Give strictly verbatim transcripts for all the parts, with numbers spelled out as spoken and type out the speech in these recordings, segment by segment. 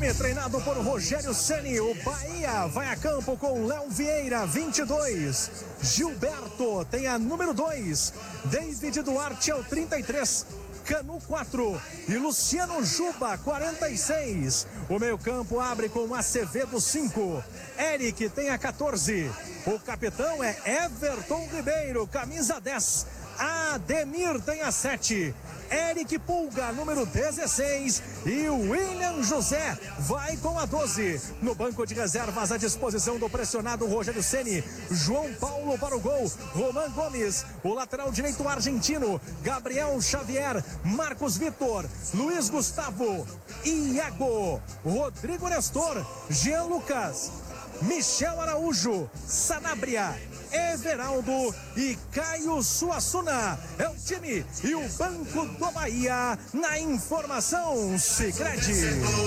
time treinado por Rogério Ceni. O Bahia vai a campo com Léo Vieira, vinte e dois. Gilberto tem a número dois. David Duarte é o trinta e três. Canu quatro e Luciano Juba quarenta e seis. O meio-campo abre com Acevedo cinco. Eric tem a quatorze. O capitão é Everton Ribeiro, camisa dez. Ademir tem a sete. Eric Pulga, número dezesseis. E o William José vai com a doze. No banco de reservas, à disposição do pressionado Rogério Ceni. João Paulo para o gol. Roman Gomes, o lateral direito argentino. Gabriel Xavier, Marcos Vitor, Luiz Gustavo, Iago, Rodrigo Nestor, Jean Lucas, Michel Araújo, Sanabria, Everaldo e Caio Suassuna. É o time e o banco do Bahia na informação Sicredi.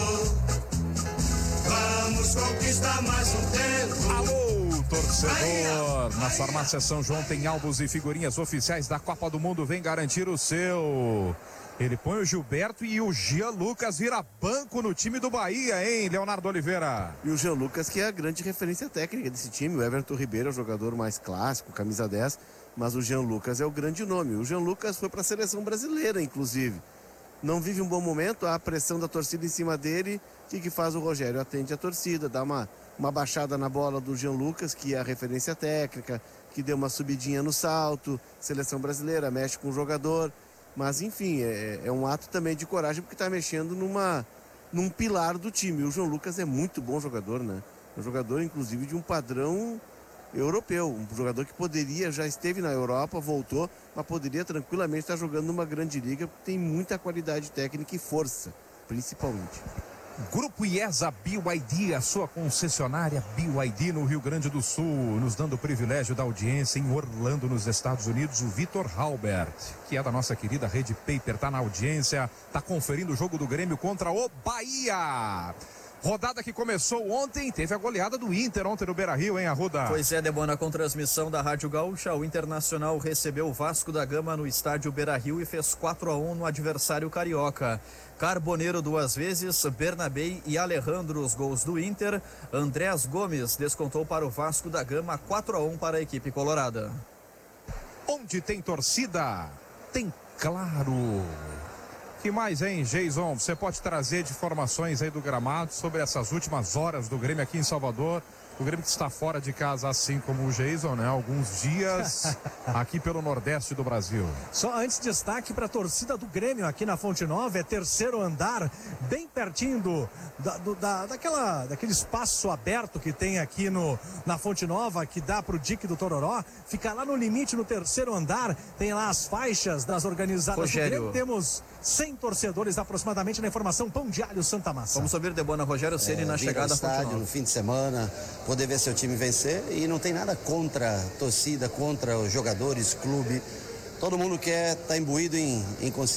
Vamos conquistar mais um tempo. Alô, torcedor! Na farmácia São João tem álbuns e figurinhas oficiais da Copa do Mundo. Vem garantir o seu. Ele põe o Gilberto e o Jean Lucas vira banco no time do Bahia, hein, Leonardo Oliveira? E o Jean Lucas, que é a grande referência técnica desse time. O Everton Ribeiro é o jogador mais clássico, camisa dez, mas o Jean Lucas é o grande nome. O Jean Lucas foi para a seleção brasileira, inclusive. Não vive um bom momento, há a pressão da torcida em cima dele. O que, que faz o Rogério? Atende a torcida, dá uma, uma baixada na bola do Jean Lucas, que é a referência técnica, que deu uma subidinha no salto, seleção brasileira, mexe com o jogador. Mas, enfim, é, é um ato também de coragem, porque está mexendo numa, num pilar do time. O João Lucas é muito bom jogador, né? É um jogador, inclusive, de um padrão europeu. Um jogador que poderia, já esteve na Europa, voltou, mas poderia tranquilamente estar jogando numa grande liga, porque tem muita qualidade técnica e força, principalmente. Grupo IESA B Y D, a sua concessionária B Y D no Rio Grande do Sul, nos dando o privilégio da audiência em Orlando, nos Estados Unidos. O Vitor Halbert, que é da nossa querida Rede Paper, está na audiência, está conferindo o jogo do Grêmio contra o Bahia. Rodada que começou ontem, teve a goleada do Inter ontem no Beira-Rio, hein, Arruda? Pois é, Debona, com transmissão da Rádio Gaúcha, o Internacional recebeu o Vasco da Gama no estádio Beira-Rio e fez quatro a um no adversário carioca. Carboneiro duas vezes, Bernabei e Alejandro os gols do Inter. Andrés Gomes descontou para o Vasco da Gama, quatro a um para a equipe colorada. Onde tem torcida, tem Claro. Que mais, hein, Jason? Você pode trazer de informações aí do gramado sobre essas últimas horas do Grêmio aqui em Salvador. O Grêmio que está fora de casa, assim como o Jason, né? Alguns dias aqui pelo Nordeste do Brasil. Só antes, destaque para a torcida do Grêmio aqui na Fonte Nova. É terceiro andar, bem pertinho do, da, do, da, daquela, daquele espaço aberto que tem aqui no, na Fonte Nova, que dá para o dique do Tororó. Fica lá no limite, no terceiro andar. Tem lá as faixas das organizadas Rogério. do Grêmio. Temos cem torcedores aproximadamente na informação Pão de Alho Santa Massa. Vamos ouvir, Debona, Rogério Ceni é, na chegada ao estádio à Fonte Nova. no fim de semana, poder ver seu time vencer, e não tem nada contra a torcida, contra os jogadores, clube. Todo mundo quer estar imbuído em, em consciência.